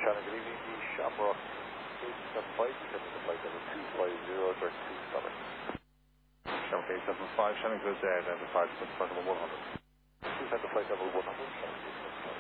Shannon, good evening. The Shamrock 875, descending to flight level 250, turn 27. Shamrock 875, Shannon, good day, then the flight level 100. Descend to flight level 100, Shannon.